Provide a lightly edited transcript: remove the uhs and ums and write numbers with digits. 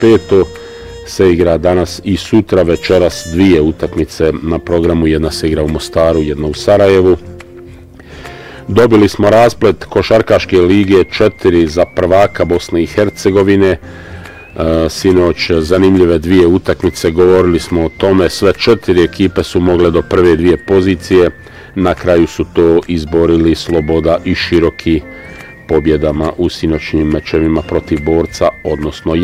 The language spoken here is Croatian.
5. se igra danas i sutra, večeras 2 utakmice na programu, jedna se igra u Mostaru, jedna u Sarajevu. Dobili smo rasplet košarkaške lige 4 za prvaka Bosne i Hercegovine. Sinoć zanimljive 2 utakmice, govorili smo o tome, sve 4 ekipe su mogle do prve 2 pozicije, na kraju su to izborili Sloboda i Široki pobjedama u sinoćnim mečevima protiv Borca, odnosno